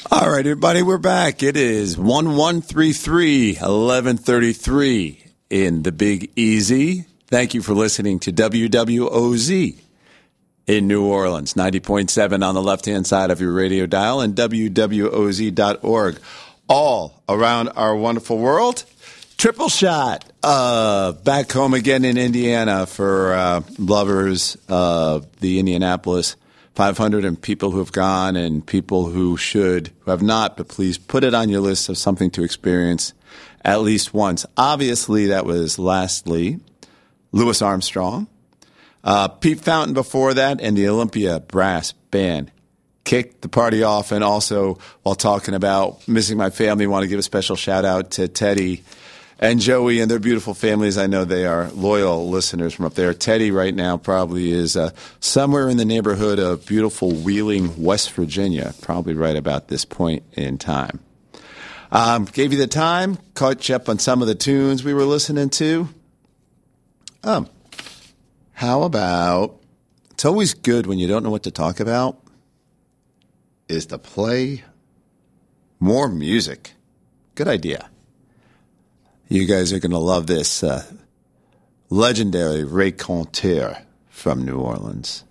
All right, everybody, we're back. It is 1133 in the Big Easy. Thank you for listening to WWOZ in New Orleans, 90.7 on the left-hand side of your radio dial and WWOZ.org. All around our wonderful world. Triple shot back home again in Indiana for lovers of the Indianapolis 500 and people who have gone and people who have not, but please put it on your list of something to experience at least once. Obviously, that was lastly Louis Armstrong. Pete Fountain before that, and the Olympia Brass Band kicked the party off. And also, while talking about missing my family, want to give a special shout-out to Teddy and Joey and their beautiful families. I know they are loyal listeners from up there. Teddy right now probably is somewhere in the neighborhood of beautiful Wheeling, West Virginia, probably right about this point in time. Gave you the time, caught you up on some of the tunes we were listening to. How about, it's always good when you don't know what to talk about, is to play more music. Good idea. You guys are going to love this legendary raconteur from New Orleans.